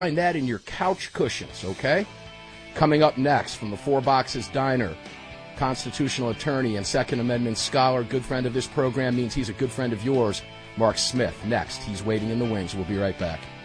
Find that in your couch cushions, okay? Coming up next from the Four Boxes Diner, constitutional attorney and Second Amendment scholar, good friend of this program means he's a good friend of yours, Mark Smith. Next, he's waiting in the wings. We'll be right back.